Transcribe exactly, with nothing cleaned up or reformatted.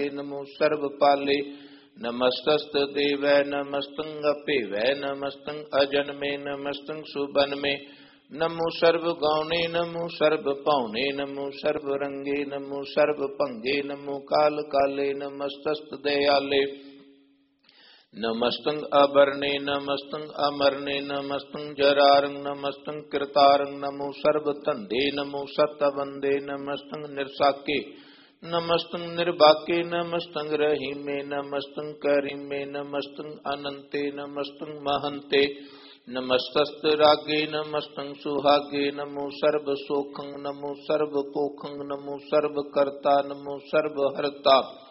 नमो सर्वपाले नमस्तस्त देवै नमस्तं अपेवै नमस्तं अजन्मे नमस्तं सुबन्मे नमो सर्वगौणे नमो सर्वपौने नमो सर्वरंगे नमो सर्वभंगे नमो काल काले नमस्तस्त दयाले नमस्तं अवर्णे नमस्तं अमरणे नमस्तं जरारं नमस्तं कृतारं नमो सर्वतंदे नमो सतवंदे नमस्तं निर्साके नमस्तं निर्वाके नमस्तं रहीमे नमस्तं करीमे नमस्तं अनंते नमस्तं महंते नमस्तस्त रागे नमस्तं सुहागे नमो सर्वसोखं नमो सर्वपोखं नमो सर्वकर्ता नमो सर्वहर्ता